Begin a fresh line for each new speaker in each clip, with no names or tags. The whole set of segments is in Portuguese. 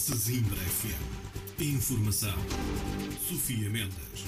Sesimbra FM. Informação. Sofia Mendes.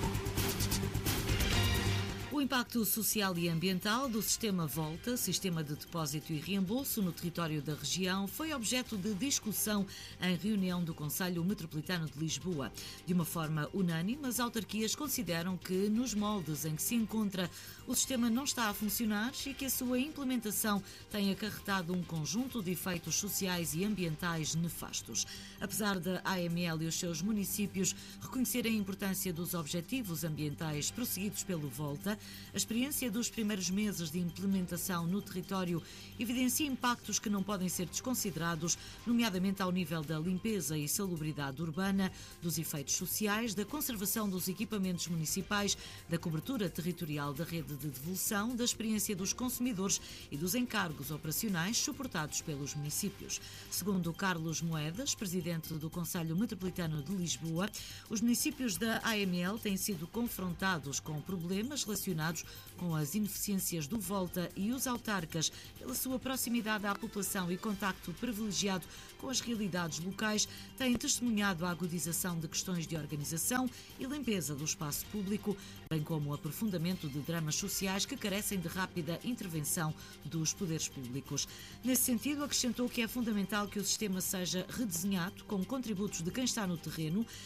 O impacto social e ambiental do sistema Volta, sistema de depósito e reembolso no território da região, foi objeto de discussão em reunião do Conselho Metropolitano de Lisboa. De uma forma unânime, as autarquias consideram que, nos moldes em que se encontra, o sistema não está a funcionar e que a sua implementação tem acarretado um conjunto de efeitos sociais e ambientais nefastos. Apesar da AML e os seus municípios reconhecerem a importância dos objetivos ambientais prosseguidos pelo Volta, a experiência dos primeiros meses de implementação no território evidencia impactos que não podem ser desconsiderados, nomeadamente ao nível da limpeza e salubridade urbana, dos efeitos sociais, da conservação dos equipamentos municipais, da cobertura territorial da rede de devolução, da experiência dos consumidores e dos encargos operacionais suportados pelos municípios. Segundo Carlos Moedas, presidente do Conselho Metropolitano de Lisboa, os municípios da AML têm sido confrontados com problemas relacionados com as ineficiências do Volta e os autarcas, pela sua proximidade à população e contacto privilegiado com as realidades locais, têm testemunhado a agudização de questões de organização e limpeza do espaço público, bem como o aprofundamento de dramas sociais que carecem de rápida intervenção dos poderes públicos. Nesse sentido, acrescentou que é fundamental que o sistema seja redesenhado com contributos de quem está no terreno,